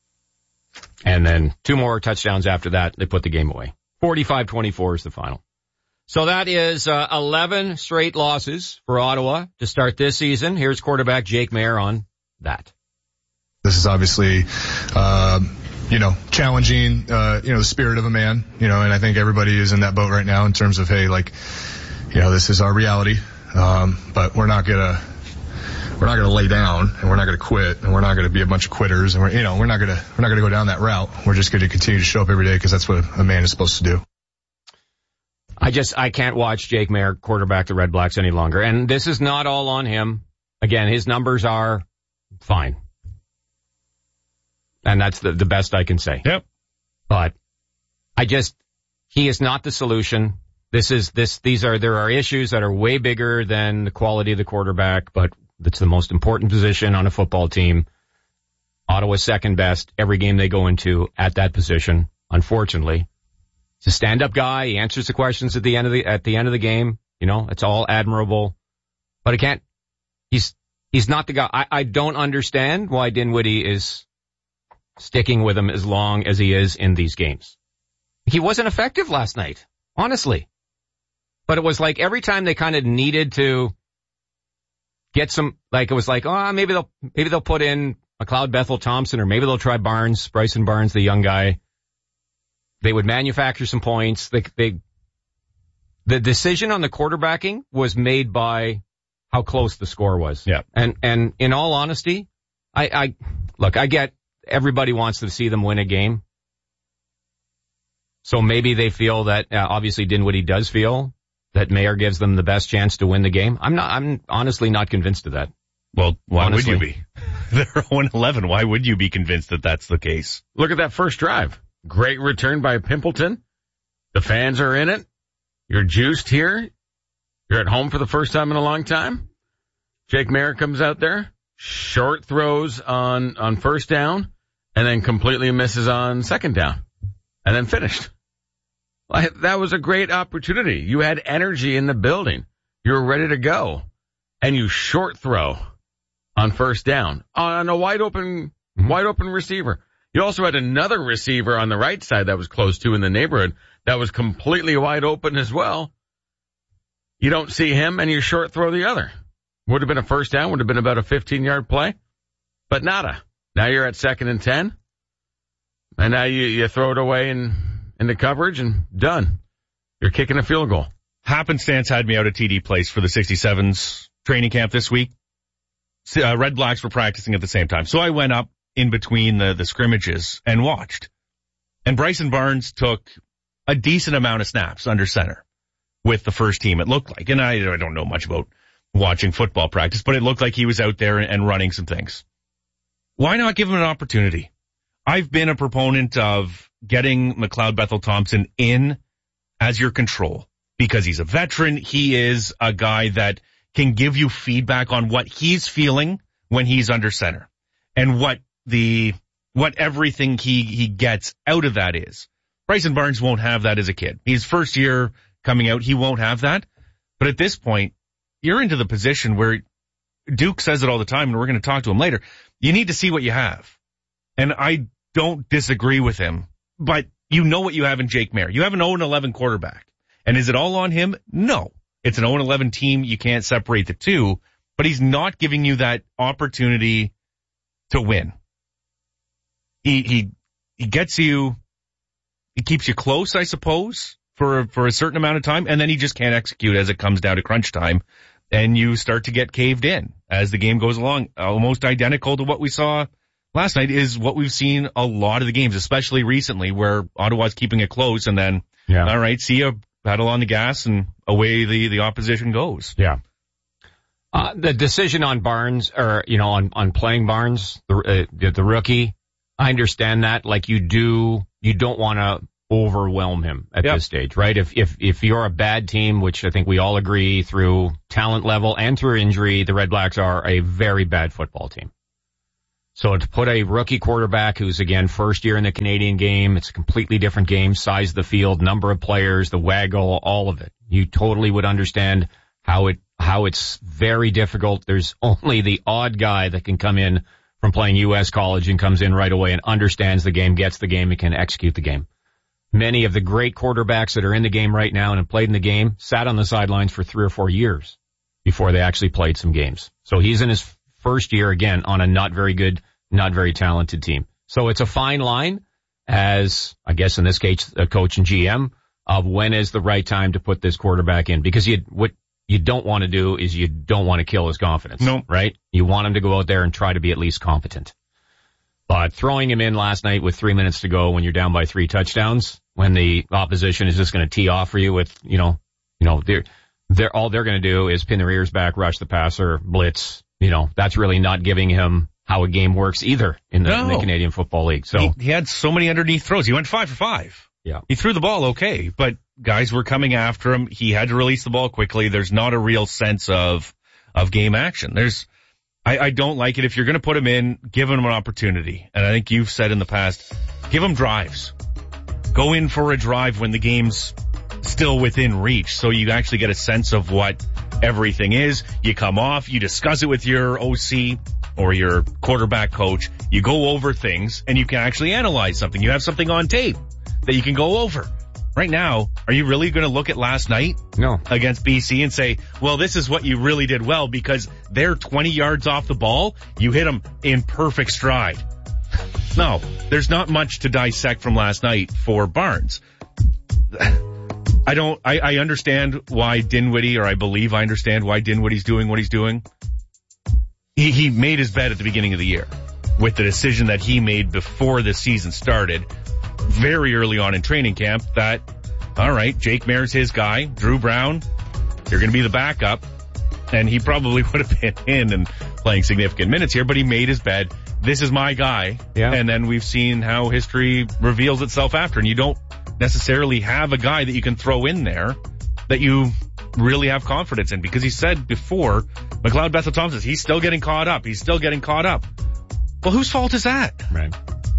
S17: And then two more touchdowns after that. They put the game away. forty-five twenty-four is the final. So that is, uh, eleven straight losses for Ottawa to start this season. Here's quarterback Jake Maier on that.
S3: This is obviously, uh, you know, challenging, uh, you know, the spirit of a man, you know, and I think everybody is in that boat right now in terms of, hey, like, you know, this is our reality, um, but we're not gonna, we're not gonna lay down, and we're not gonna quit, and we're not gonna be a bunch of quitters, and we're, you know, we're not gonna, we're not gonna go down that route. We're just gonna continue to show up every day because that's what a man is supposed to do.
S17: I just, I can't watch Jake Maier quarterback the Red Blacks any longer. And this is not all on him. Again, his numbers are fine. And that's the, the best I can say.
S19: Yep.
S17: But I just, he is not the solution. This is, this, these are, there are issues that are way bigger than the quality of the quarterback, but it's the most important position on a football team. Ottawa's second best every game they go into at that position, unfortunately. He's a stand-up guy. He answers the questions at the end of the, at the end of the game. You know, it's all admirable. But I can't, he's, he's not the guy. I, I don't understand why Dinwiddie is sticking with him as long as he is in these games. He wasn't effective last night, honestly. But it was like every time they kind of needed to get some, like it was like, oh, maybe they'll, maybe they'll put in McLeod Bethel Thompson, or maybe they'll try Barnes, Bryson Barnes, the young guy. They would manufacture some points. They, they, the decision on the quarterbacking was made by how close the score was.
S19: Yeah.
S17: And, and in all honesty, I, I, look, I get everybody wants to see them win a game. So maybe they feel that, uh, obviously Dinwiddie does feel that Maier gives them the best chance to win the game. I'm not, I'm honestly not convinced of that.
S19: Well, why
S17: Honestly.
S19: would you be? They're oh and eleven. Why would you be convinced that that's the case?
S1: Look at that first drive. Great return by Pimpleton. The fans are in it. You're juiced here. You're at home for the first time in a long time. Jake Maier comes out there, short throws on, on first down, and then completely misses on second down, and then finished. That was a great opportunity. You had energy in the building. You were ready to go, and you short throw on first down on a wide open, wide open receiver. You also had another receiver on the right side that was close to in the neighborhood that was completely wide open as well. You don't see him and you short throw the other. Would have been a first down, would have been about a fifteen yard play, but nada. Now you're at second and ten, and now you, you throw it away in, into coverage and done. You're kicking a field goal.
S19: Happenstance had me out at T D Place for the sixty-sevens training camp this week. Uh, Red Blacks were practicing at the same time. So I went up in between the, the scrimmages and watched. And Bryson Barnes took a decent amount of snaps under center with the first team, it looked like. And I, I don't know much about watching football practice, but it looked like he was out there and, and running some things. Why not give him an opportunity? I've been a proponent of getting McLeod Bethel Thompson in as your control because he's a veteran. He is a guy that can give you feedback on what he's feeling when he's under center and what the, what everything he, he gets out of that is. Bryson Barnes won't have that as a kid. He's first year coming out. He won't have that. But at this point, you're into the position where Duke says it all the time, and we're going to talk to him later. You need to see what you have. And I don't disagree with him, but you know what you have in Jake Maier. You have an oh and eleven quarterback. And is it all on him? No. It's an oh and eleven team. You can't separate the two, but he's not giving you that opportunity to win. He, he, he gets you, he keeps you close, I suppose, for, for a certain amount of time, and then he just can't execute as it comes down to crunch time, and you start to get caved in as the game goes along. Almost identical to what we saw last night is what we've seen a lot of the games, especially recently, where Ottawa's keeping it close, and then,
S17: yeah.
S19: all right, see you, pedal on the gas, and away the, the opposition goes.
S17: Yeah. Uh, the decision on Barnes, or, you know, on, on playing Barnes, the, uh, the, the rookie, I understand that. Like, you do, you don't want to overwhelm him at
S19: yep.
S17: this stage, right? If, if, if you're a bad team, which I think we all agree through talent level and through injury, the Red Blacks are a very bad football team. So to put a rookie quarterback who's, again, first year in the Canadian game, it's a completely different game, size of the field, number of players, the waggle, all of it. You totally would understand how it, how it's very difficult. There's only the odd guy that can come in from playing U S college and comes in right away and understands the game, gets the game, and can execute the game. Many of the great quarterbacks that are in the game right now and have played in the game sat on the sidelines for three or four years before they actually played some games. So he's in his first year, again, on a not very good, not very talented team. So it's a fine line, as, I guess in this case, a coach and G M, of when is the right time to put this quarterback in. Because you, what you don't want to do is you don't want to kill his confidence.
S19: No.
S17: Right? You want him to go out there and try to be at least competent. But throwing him in last night with three minutes to go when you're down by three touchdowns, when the opposition is just going to tee off for you with, you know, you know, they're, they're, all they're going to do is pin their ears back, rush the passer, blitz. You know, that's really not giving him how a game works either in the,
S19: no.
S17: in the Canadian Football League. So
S19: he, he had so many underneath throws. He went five for five.
S17: Yeah.
S19: He threw the ball okay, but guys were coming after him. He had to release the ball quickly. There's not a real sense of, of game action. There's, I, I don't like it. If you're going to put him in, give him an opportunity. And I think you've said in the past, give him drives. Go in for a drive when the game's still within reach, so you actually get a sense of what everything is. You come off, you discuss it with your O C or your quarterback coach. You go over things, and you can actually analyze something. You have something on tape that you can go over. Right now, are you really going to look at last night?
S17: No.
S19: Against B C and say, well, this is what you really did well because they're twenty yards off the ball. You hit them in perfect stride. No, there's not much to dissect from last night for Barnes. I don't, I, I understand why Dinwiddie, or I believe I understand why Dinwiddie's doing what he's doing. He, he made his bed at the beginning of the year with the decision that he made before the season started, very early on in training camp, that, all right, Jake Maier's his guy, Drew Brown, you're going to be the backup. And he probably would have been in and playing significant minutes here, but he made his bed. This is my guy.
S17: Yeah.
S19: And then we've seen how history reveals itself after. And you don't necessarily have a guy that you can throw in there that you really have confidence in. Because he said before, McLeod Bethel Thompson, he's still getting caught up. He's still getting caught up. Well, whose fault is that?
S17: Right.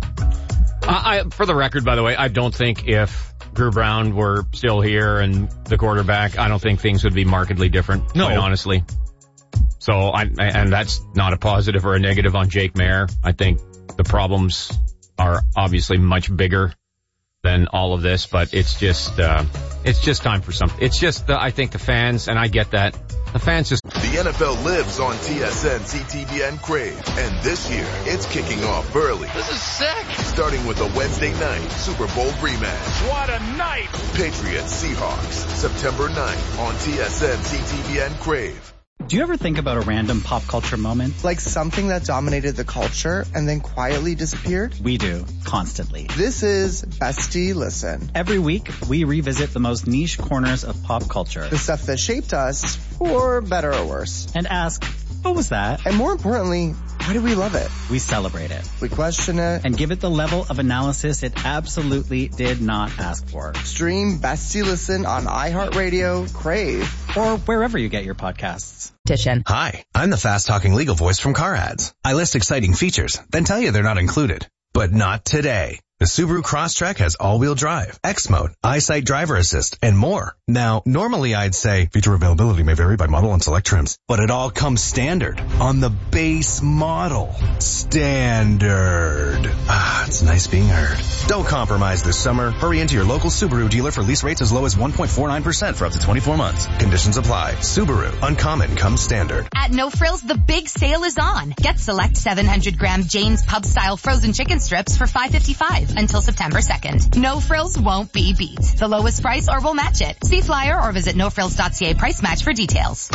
S17: I, I, for the record, by the way, I don't think if Drew Brown were still here and the quarterback, I don't think things would be markedly different,
S19: no.
S17: quite honestly. So, I, and that's not a positive or a negative on Jake Maier. I think the problems are obviously much bigger than all of this, but it's just, uh, it's just time for something. It's just, the, I think the fans, and I get that, the fans just...
S7: The N F L lives on T S N, C T V N Crave, and this year, it's kicking off early.
S6: This is sick!
S7: Starting with a Wednesday night Super Bowl rematch.
S6: What a night!
S7: Patriots Seahawks, September ninth on T S N, C T V N Crave.
S8: Do you ever think about a random pop culture moment?
S9: Like something that dominated the culture and then quietly disappeared?
S8: We do, constantly.
S9: This is Bestie Listen.
S8: Every week, we revisit the most niche corners of pop culture.
S9: The stuff that shaped us, for better or worse.
S8: And ask, what was that?
S9: And more importantly, why do we love it?
S8: We celebrate it.
S9: We question it.
S8: And give it the level of analysis it absolutely did not ask for.
S9: Stream Bestie Listen on iHeartRadio, Crave,
S8: or wherever you get your podcasts.
S10: Hi, I'm the fast-talking legal voice from Car Ads. I list exciting features, then tell you they're not included. But not today. The Subaru Crosstrek has all-wheel drive, X Mode, EyeSight driver assist, and more. Now, normally I'd say feature availability may vary by model and select trims, but it all comes standard on the base model. Standard. Ah, it's nice being heard. Don't compromise this summer. Hurry into your local Subaru dealer for lease rates as low as one point four nine percent for up to twenty-four months. Conditions apply. Subaru. Uncommon comes standard.
S25: At No Frills, the big sale is on. Get select seven hundred gram Jane's Pub-style frozen chicken strips for five fifty-five until September second. No Frills won't be beat. The lowest price or we'll match it. See flyer or visit no frills dot c a price match for details.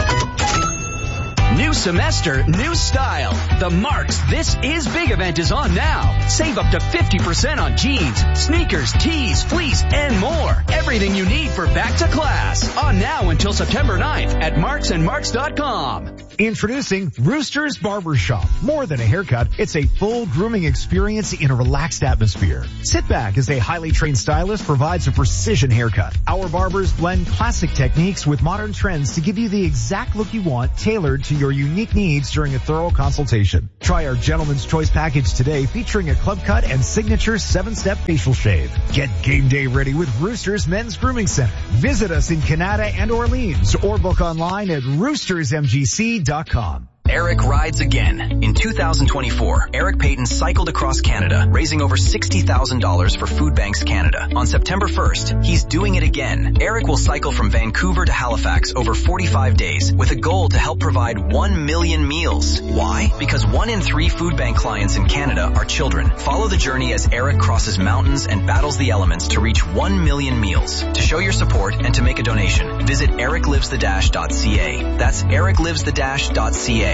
S26: New semester, new style. The Marks This Is Big event is on now. Save up to fifty percent on jeans, sneakers, tees, fleece, and more. Everything you need for back to class. On now until September ninth at marks and marks dot com.
S27: Introducing Rooster's Barbershop. More than a haircut, it's a full grooming experience in a relaxed atmosphere. Sit back as a highly trained stylist provides a precision haircut. Our barbers blend classic techniques with modern trends to give you the exact look you want, tailored to your unique needs during a thorough consultation. Try our Gentleman's Choice package today, featuring a club cut and signature seven-step facial shave. Get game day ready with Rooster's Men's Grooming Center. Visit us in Canada and Orleans, or book online at roosters m g c dot com.
S28: Eric rides again. In two thousand twenty-four, Eric Payton cycled across Canada, raising over sixty thousand dollars for Food Banks Canada. On September first, he's doing it again. Eric will cycle from Vancouver to Halifax over forty-five days with a goal to help provide one million meals. Why? Because one in three Food Bank clients in Canada are children. Follow the journey as Eric crosses mountains and battles the elements to reach one million meals. To show your support and to make a donation, visit eric lives the dash dot c a. That's eric lives the dash dot c a.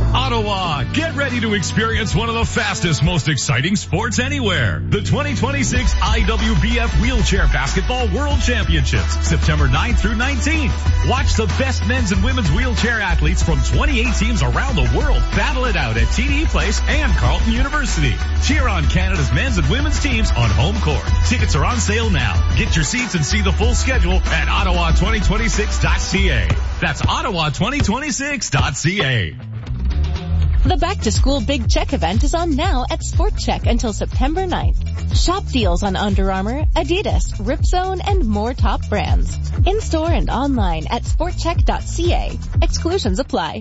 S2: Ottawa, get ready to experience one of the fastest, most exciting sports anywhere. The twenty twenty-six I W B F Wheelchair Basketball World Championships, September ninth through nineteenth. Watch the best men's and women's wheelchair athletes from twenty-eight teams around the world battle it out at T D Place and Carleton University. Cheer on Canada's men's and women's teams on home court. Tickets are on sale now. Get your seats and see the full schedule at ottawa twenty twenty-six dot c a. That's ottawa twenty twenty-six dot c a.
S4: The Back to School Big Check event is on now at Sport Check until September ninth. Shop deals on Under Armour, Adidas, Ripzone, and more top brands. In-store and online at sport check dot c a. Exclusions apply.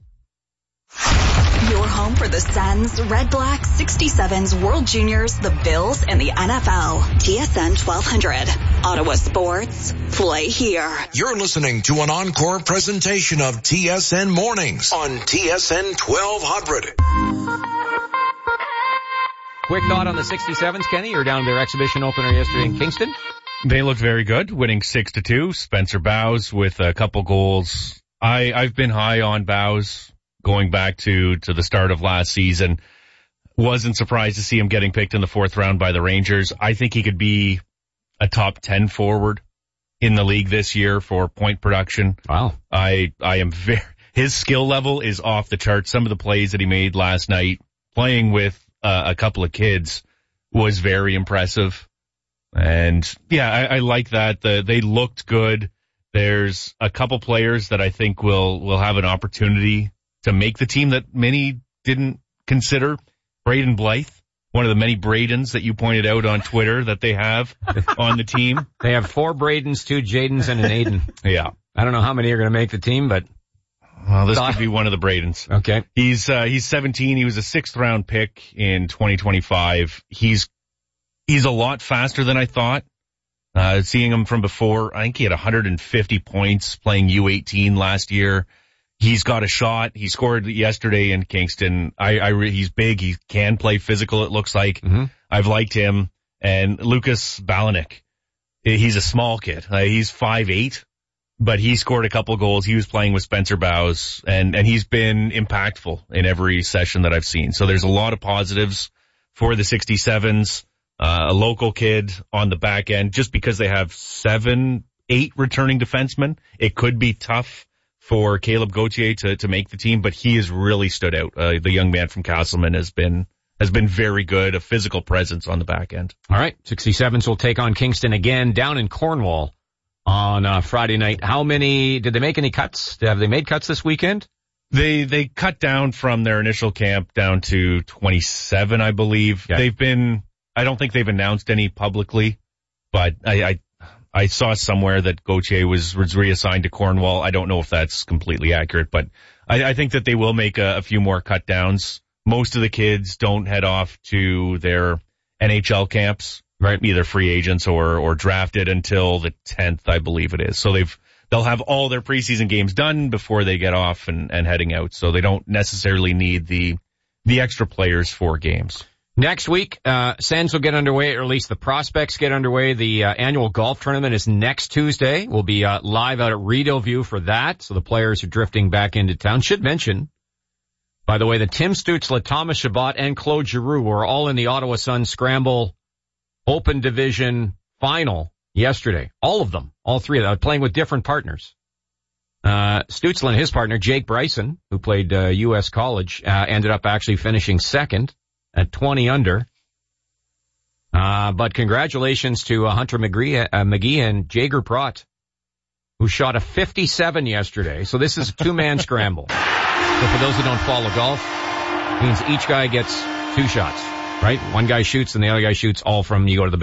S5: Your home for the Sens, Red Black, sixty-sevens, World Juniors, the Bills, and the N F L. T S N twelve hundred. Ottawa Sports. Play here.
S16: You're listening to an encore presentation of T S N Mornings on T S N twelve hundred.
S17: Quick thought on the sixty-sevens, Kenny. You were down to their exhibition opener yesterday in Kingston.
S19: They looked very good, winning six to two. Spencer Bowes with a couple goals. I, I've been high on Bowes going back to, to the start of last season. Wasn't surprised to see him getting picked in the fourth round by the Rangers. I think he could be a top ten forward in the league this year for point production.
S17: Wow.
S19: I, I am very, his skill level is off the charts. Some of the plays that he made last night, playing with uh, a couple of kids, was very impressive. And yeah, I, I like that. The, they looked good. There's a couple players that I think will, will have an opportunity to make the team that many didn't consider. Braden Blythe, one of the many Bradens that you pointed out on Twitter that they have on the team.
S17: They have four Bradens, two Jadens, and an Aiden.
S19: Yeah.
S17: I don't know how many are going to make the team, but...
S19: Well, this could be one of the Bradens.
S17: Okay.
S19: He's, uh, he's seventeen. He was a sixth round pick in twenty twenty-five. He's, he's a lot faster than I thought. Uh, seeing him from before, I think he had one hundred fifty points playing U eighteen last year. He's got a shot. He scored yesterday in Kingston. I, I, he's big. He can play physical, it looks like.
S17: Mm-hmm.
S19: I've liked him. And Lucas Balanik, he's a small kid. Uh, he's five eight, but he scored a couple goals. He was playing with Spencer Bowes, and, and he's been impactful in every session that I've seen. So there's a lot of positives for the sixty-sevens. Uh, a local kid on the back end, just because they have seven, eight returning defensemen, it could be tough for Caleb Gauthier to, to make the team, but he has really stood out. Uh, the young man from Castleman has been, has been very good, a physical presence on the back end.
S17: All right. sixty-sevens will take on Kingston again down in Cornwall on uh, Friday night. How many, did they make any cuts? Have they made cuts this weekend?
S19: They, they cut down from their initial camp down to twenty-seven, I believe.
S17: Okay.
S19: They've been, I don't think they've announced any publicly, but I, I I saw somewhere that Gauthier was, was reassigned to Cornwall. I don't know if that's completely accurate, but I, I think that they will make a, a few more cut downs. Most of the kids don't head off to their N H L camps,
S17: right?
S19: Either free agents or, or drafted until the tenth, I believe it is. So they've, they'll have all their preseason games done before they get off and, and heading out. So they don't necessarily need the, the extra players for games.
S17: Next week, uh, Sens will get underway, or at least the prospects get underway. The uh, annual golf tournament is next Tuesday. We'll be uh, live out at Rideau for that. So the players are drifting back into town. Should mention, by the way, that Tim Stützle, Thomas Chabot, and Claude Giroux were all in the Ottawa Sun Scramble Open Division final yesterday. All of them, all three of them, playing with different partners. Uh, Stützle and his partner, Jake Bryson, who played uh, U S College, uh, ended up actually finishing second at twenty under. Uh, but congratulations to uh, Hunter McGee, uh, McGee and Jager Pratt, who shot a fifty-seven yesterday. So this is a two-man scramble. So for those who don't follow golf, it means each guy gets two shots, right? One guy shoots and the other guy shoots all from, you go to the